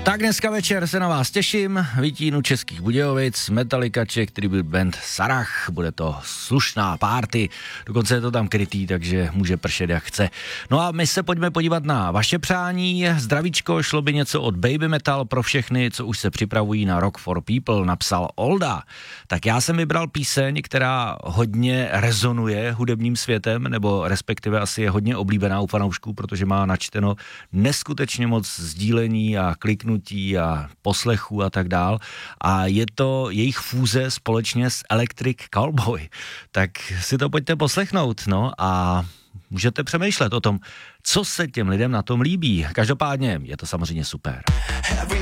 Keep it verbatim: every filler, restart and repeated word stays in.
Tak dneska večer se na vás těším, vytínu Českých Budějovic, Metallica Czech Tribute Band Sarah, bude to slušná party, dokonce je to tam krytý, takže může pršet jak chce. No a my se pojďme podívat na vaše přání, zdravíčko, šlo by něco od Baby Metal pro všechny, co už se připravují na Rock for People, napsal Olda. Tak já jsem vybral píseň, která hodně rezonuje hudebním světem, nebo respektive asi je hodně oblíbená u fanoušků, protože má načteno neskutečně moc sdílení a kliknutí a poslechů a tak dál. A je to jejich fúze společně s Electric Callboy. Tak si to pojďte poslechnout, no a můžete přemýšlet o tom, co se těm lidem na tom líbí. Každopádně je to samozřejmě super.